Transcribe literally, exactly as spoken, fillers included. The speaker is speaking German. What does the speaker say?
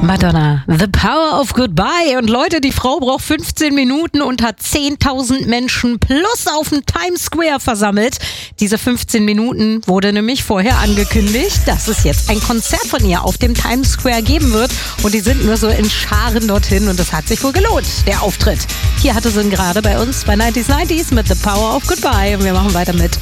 Madonna, The Power of Goodbye. Und Leute, die Frau braucht fünfzehn Minuten und hat zehntausend Menschen plus auf dem Times Square versammelt. Diese fünfzehn Minuten wurde nämlich vorher angekündigt, dass es jetzt ein Konzert von ihr auf dem Times Square geben wird. Und die sind nur so in Scharen dorthin und das hat sich wohl gelohnt, der Auftritt. Hier hatte sie ihn gerade bei uns bei neunzig neunzig mit The Power of Goodbye. Und wir machen weiter mit